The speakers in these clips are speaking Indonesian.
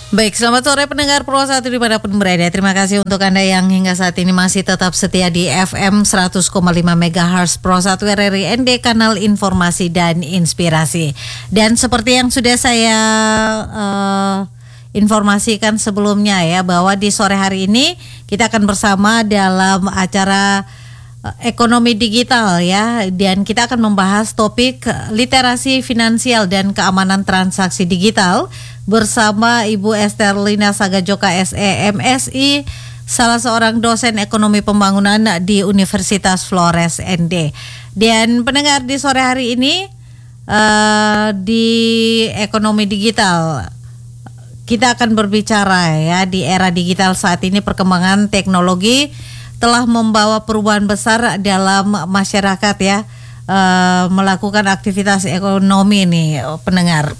Baik, selamat sore pendengar Pro 1 dimanapun berada. Terima kasih untuk Anda yang hingga saat ini masih tetap setia di FM 100,5 MHz Pro 1 RRI ND, kanal informasi dan inspirasi. Dan seperti yang sudah saya informasikan sebelumnya ya, bahwa di sore hari ini kita akan bersama dalam acara ekonomi digital ya, dan kita akan membahas topik literasi finansial dan keamanan transaksi digital bersama Ibu Esterlina Sagajoka SE MSI, salah seorang dosen ekonomi pembangunan di Universitas Flores ND. Dan pendengar, di sore hari ini di ekonomi digital kita akan berbicara ya, di era digital saat ini perkembangan teknologi telah membawa perubahan besar dalam masyarakat ya, melakukan aktivitas ekonomi nih pendengar.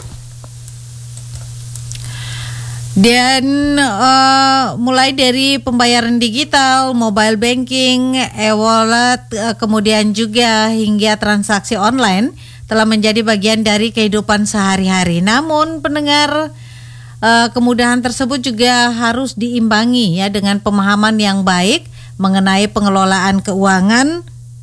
Dan mulai dari pembayaran digital, mobile banking, e-wallet, kemudian juga hingga transaksi online telah menjadi bagian dari kehidupan sehari-hari. Namun pendengar, kemudahan tersebut juga harus diimbangi ya dengan pemahaman yang baik mengenai pengelolaan keuangan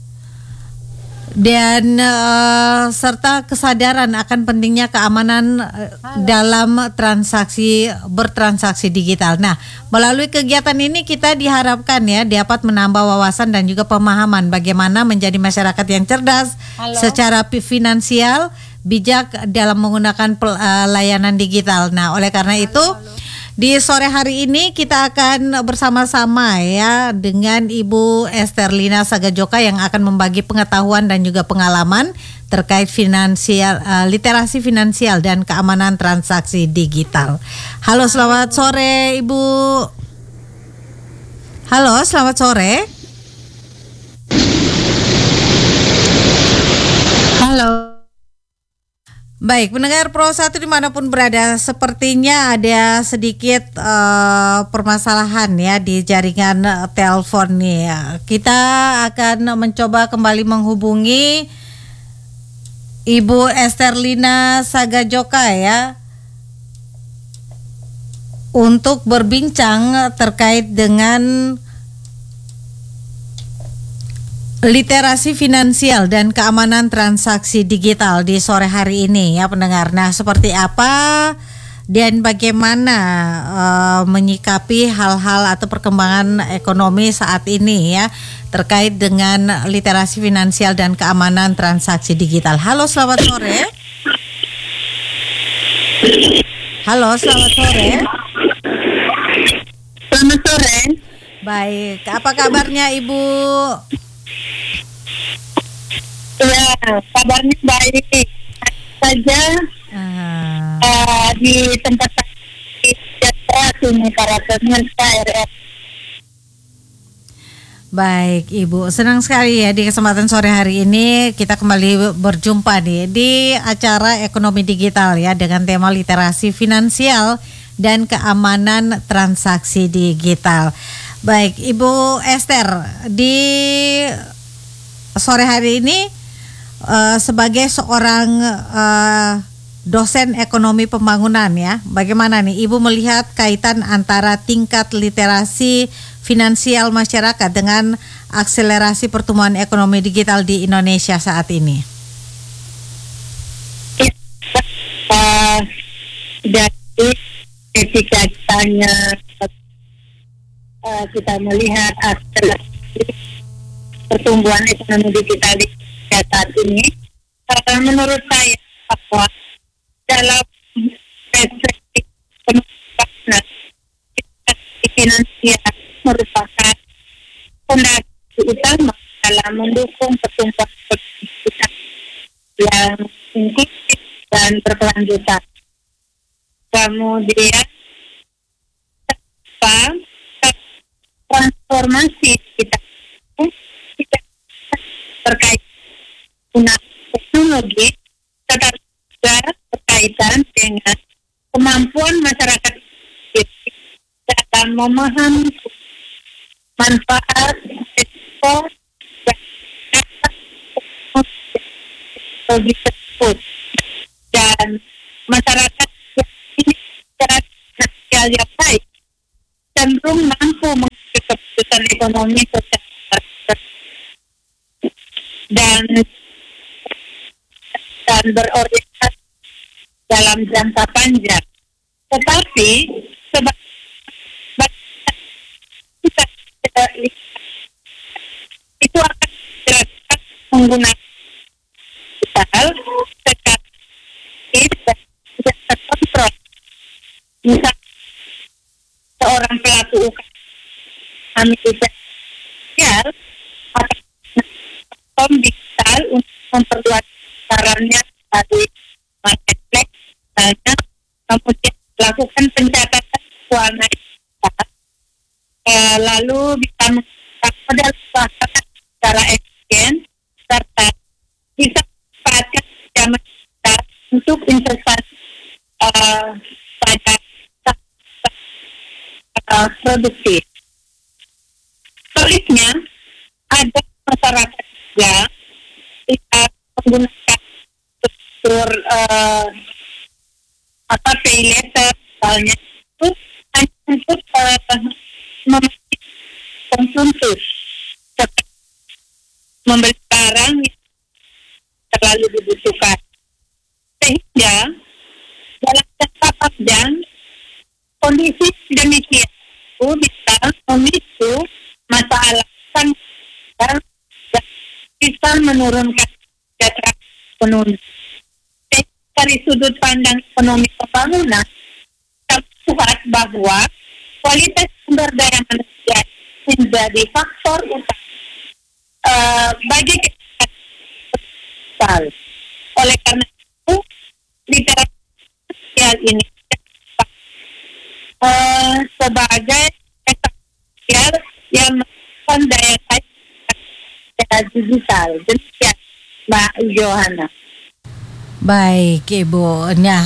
dan serta kesadaran akan pentingnya keamanan dalam bertransaksi digital. Nah, melalui kegiatan ini kita diharapkan ya dapat menambah wawasan dan juga pemahaman bagaimana menjadi masyarakat yang cerdas secara finansial, bijak dalam menggunakan layanan digital. Nah, oleh karena itu di sore hari ini kita akan bersama-sama ya dengan Ibu Esterlina Sagajoka yang akan membagi pengetahuan dan juga pengalaman terkait literasi finansial dan keamanan transaksi digital. Halo, selamat sore Ibu. Halo, selamat sore. Halo. Baik, pendengar Pro 1 dimanapun berada, sepertinya ada sedikit permasalahan ya di jaringan telepon nih. Kita akan mencoba kembali menghubungi Ibu Esterlina Sagajoka ya, untuk berbincang terkait dengan literasi finansial dan keamanan transaksi digital di sore hari ini ya pendengar. Nah, seperti apa dan bagaimana menyikapi hal-hal atau perkembangan ekonomi saat ini ya terkait dengan literasi finansial dan keamanan transaksi digital. Halo, selamat sore. Halo, selamat sore. Selamat sore. Baik, apa kabarnya Ibu? Ya, kabarnya baik saja. Di tempat ini para pemirsa RRI. Baik Ibu, senang sekali ya di kesempatan sore hari ini kita kembali berjumpa nih di acara ekonomi digital ya dengan tema literasi finansial dan keamanan transaksi digital. Baik Ibu Esther, di sore hari ini sebagai seorang dosen ekonomi pembangunan ya, bagaimana nih Ibu melihat kaitan antara tingkat literasi finansial masyarakat dengan akselerasi pertumbuhan ekonomi digital di Indonesia saat ini? Jadi ketika kita melihat akselerasi pertumbuhan ekonomi digital di saat ini, menurut saya bahwa dalam perspektif pengembangan finansial merupakan fondasi utama dalam mendukung pertumbuhan ekonomi yang inklusif dan berkelanjutan. Kemudian transformasi kita terkait penggunaan teknologi, tetapi juga berkaitan dengan kemampuan masyarakat dalam memahami manfaat risiko teknologi tersebut, dan masyarakat yang ini pertumbuhan ekonomi secara dan berorientasi dalam jangka panjang. Tetapi itu akan dirasakan menggunakan digital secara dan tidak terkontrol. Misalnya seorang pelaku UKM sosial akan platform digital untuk memperluas sarannya dari marketplace misalnya, kemudian melakukan pencatatan keuangan digital, lalu bisa menggunakan modal usaha secara efisien serta bisa memanfaatkan pinjaman digital untuk investasi pada produktif. Sebaliknya, ada masyarakat yang tidak menggunakan struktur pay letter misalnya itu hanya untuk memastikan konsumtif seperti membeli barang yang terlalu dibutuhkan, sehingga dalam jangka panjang kondisi demikian itu bisa memicu masalah dan bisa menurunkan kesejahteraan ekonomi. Dari sudut pandang ekonomi pembangunan, kita melihat bahwa kualitas sumber daya manusia menjadi faktor utama bagi kesejahteraan sosial. Oleh karena itu, literasi sosial ini sebagai sosial yang melakukan daya saing secara digital. Demikian, Mbak Johanna. Baik, Ibu. Nah,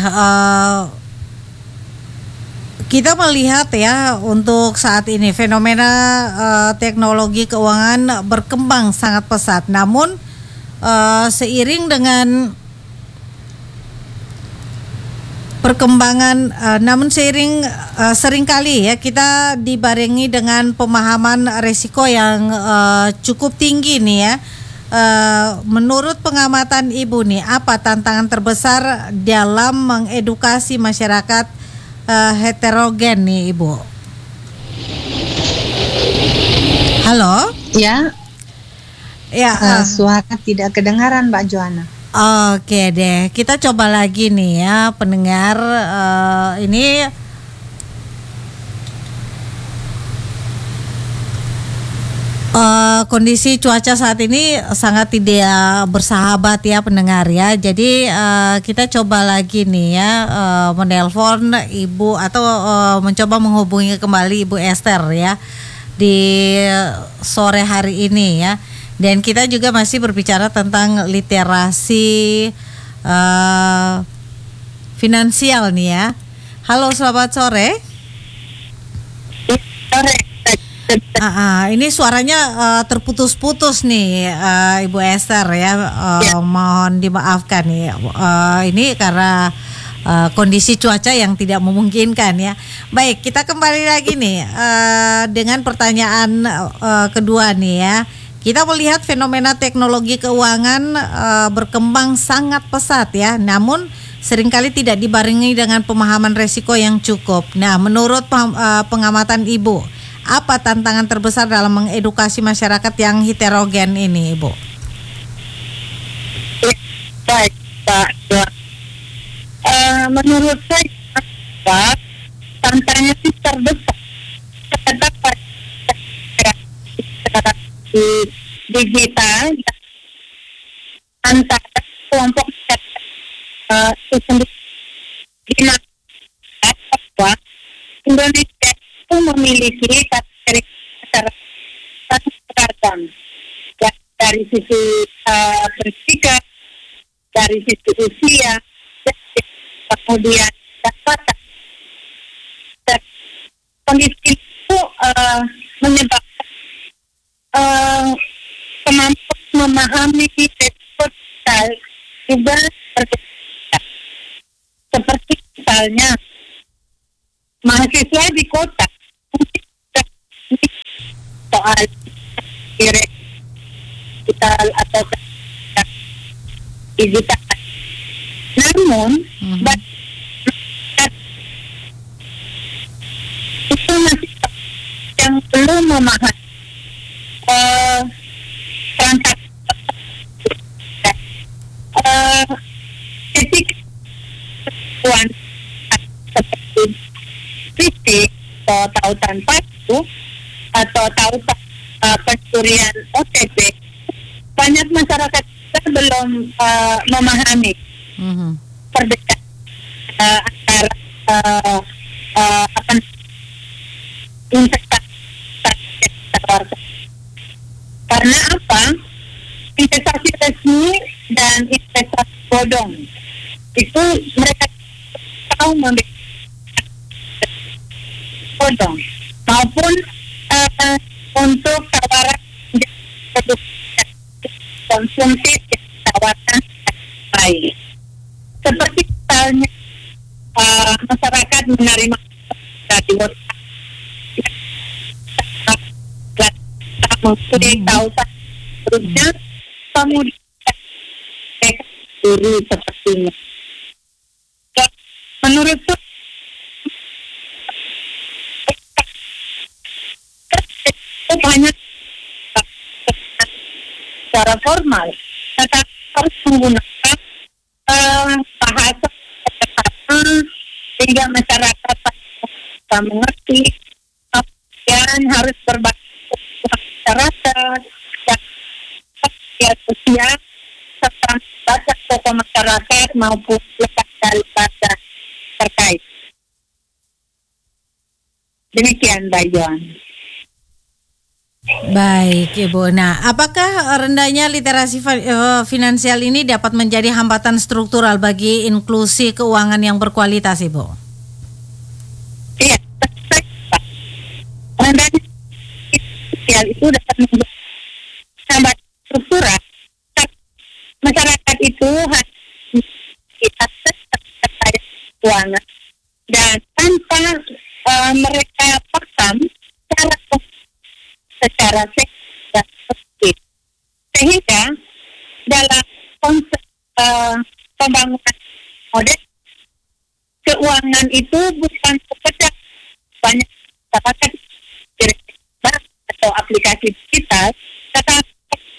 kita melihat ya untuk saat ini fenomena teknologi keuangan berkembang sangat pesat. Namun seiring dengan perkembangan, seringkali ya kita dibarengi dengan pemahaman resiko yang cukup tinggi nih ya. Menurut pengamatan Ibu nih, apa tantangan terbesar dalam mengedukasi masyarakat heterogen nih, Ibu? Halo? Ya. Ya, suara tidak kedengaran, Mbak Johanna. Oke deh, kita coba lagi nih ya pendengar, ini kondisi cuaca saat ini sangat tidak bersahabat ya pendengar ya. Jadi kita coba lagi nih ya menelpon Ibu atau mencoba menghubungi kembali Ibu Esther ya di sore hari ini ya. Dan kita juga masih berbicara tentang literasi finansial nih ya. Halo, selamat sore. Sore. Ini suaranya terputus-putus nih, Ibu Esther ya. Mohon dimaafkan nih. Ini karena kondisi cuaca yang tidak memungkinkan ya. Baik, kita kembali lagi nih dengan pertanyaan kedua nih ya. Kita melihat fenomena teknologi keuangan berkembang sangat pesat ya. Namun seringkali tidak dibarengi dengan pemahaman resiko yang cukup. Nah, menurut pengamatan Ibu, apa tantangan terbesar dalam mengedukasi masyarakat yang heterogen ini, Ibu? Baik, Pak. Menurut saya, Pak, tantangan terbesar terhadap digital antara kelompok itu sendiri, di mana bahwa Indonesia itu memiliki karakteristik beragam ya, dari sisi pendidikan, dari sisi usia, kemudian pendapatan. Dan kondisi itu menyebabkan kemampuan memahami resiko digital juga berbeda. Seperti misalnya mahasiswa di kota soal digital atau digital. Namun, itu masih yang belum memahami transaksi etik keuangan seperti fisik atau tautan palsu atau tautan pencurian OTP. Banyak masyarakat kita belum memahami perbedaan antara investasi yang ditawarkan. Karena apa? Investasi resmi dan investasi bodong itu mereka tahu membedakan bodong maupun untuk tawaran produk konsumsi yang ditawarkan baik. Seperti misalnya masyarakat menerima dari WhatsApp mengikuti tautan terusnya kemudian guru sepertinya. Menurutku banyak secara formal, tetapi harus menggunakan bahasa sehingga masyarakat bisa mengerti. Kemudian harus berbahasa masyarakat, media sosial, serta baca tokoh masyarakat maupun lembaga terkait. Demikian, Mbak Joan. Baik, Ibu. Nah, apakah rendahnya literasi finansial ini dapat menjadi hambatan struktural bagi inklusi keuangan yang berkualitas, Ibu? Iya, rendahnya finansial itu dapat menjadi hambatan struktural. Masyarakat itu harus akses terhadap keuangan dan tanpa mereka paham secara sehat dan efektif, sehingga dalam konsep pembangunan model keuangan itu bukan sekedar banyak masyarakat atau aplikasi digital, tetapi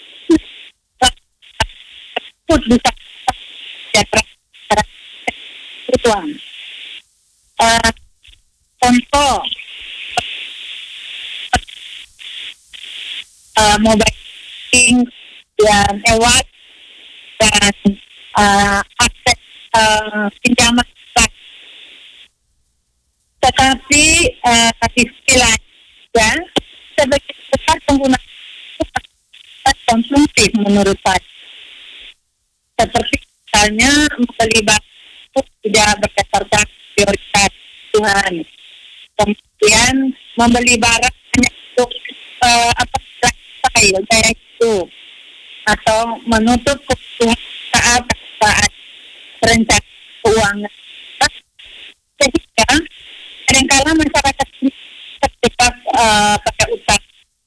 bisa secara kebutuhan. Contoh mobile banking dan e-wallet dan akses pinjaman. Tetapi istilahnya sebagai besar penggunaan konsumtif menurut saya. Seperti misalnya membeli barang tidak berdasarkan prioritas Tuhan. Kemudian membeli barang hanya untuk lifestyle kayak itu, atau menutup kebutuhan saat rencana keuangan. Sehingga kadang-kadang masyarakat terjebak pada utang.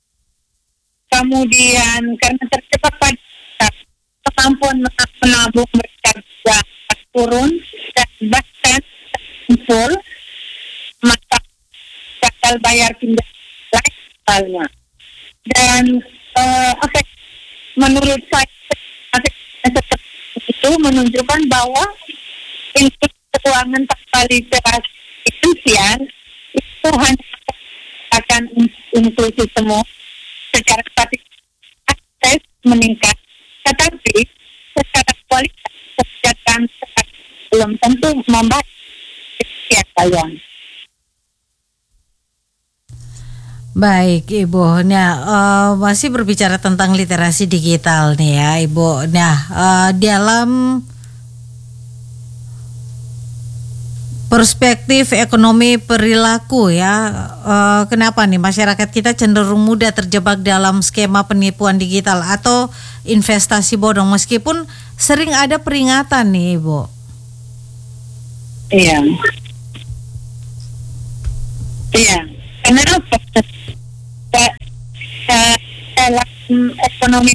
Kemudian karena terjebak pada kemampuan menabung mereka bisa turun dan bahkan full maka gagal bayar pinjaman misalnya. Dan menurut saya itu menunjukkan bahwa inklusi keuangan tanpa literasi finansial itu hanya akan inklusi semua secara statistik akses meningkat, tetapi secara kualitas kebijakan belum tentu membaik. Ya, Sayang. Baik, Ibu. Nah, masih berbicara tentang literasi digital nih ya, Ibu. Nah, dalam perspektif ekonomi perilaku ya, kenapa nih masyarakat kita cenderung mudah terjebak dalam skema penipuan digital atau investasi bodong meskipun sering ada peringatan nih, Ibu? Iya. Iya. Kenapa? ekonomi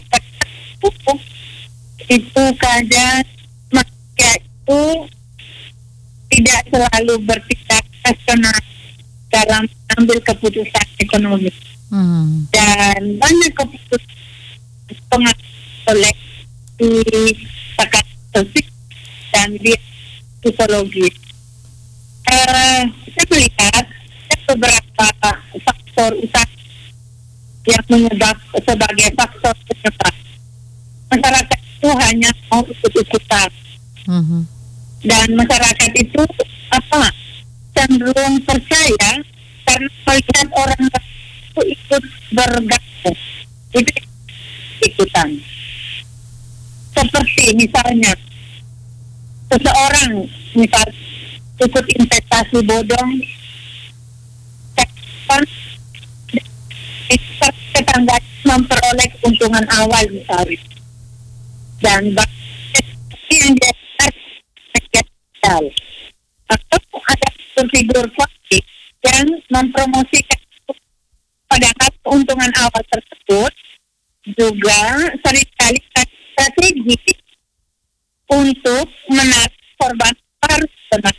itu kadang manusia itu tidak selalu bertindak rasional dalam mengambil keputusan ekonomi. Dan banyak keputusan pengaruh oleh di sosial dan di psikologi. Saya melihat ada beberapa faktor utama yang menyebab sebagai faktor penyebab masyarakat itu hanya mau ikut-ikutan. Dan masyarakat itu cenderung percaya karena melihat orang itu ikut bergabung, itu ikutan. Seperti misalnya seseorang ikut investasi bodong, tetangga memperoleh keuntungan awal misalnya, dan yang dia atau ada figur politik yang mempromosikan, padahal keuntungan awal tersebut juga seringkali strategi untuk menarik korban baru.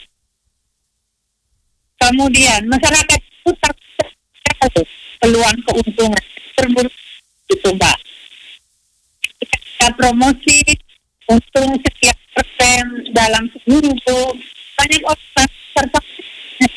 Kemudian masyarakat itu terkait peluang keuntungan terburu itu, Mbak. Kita promosi untung sekian persen dalam seminggu, banyak orang